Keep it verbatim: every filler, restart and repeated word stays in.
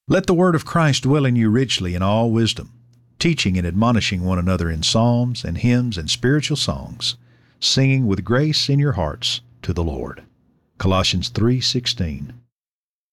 Let the word of Christ dwell in you richly in all wisdom, teaching and admonishing one another in psalms and hymns and spiritual songs, singing with grace in your hearts to the Lord. Colossians three sixteen.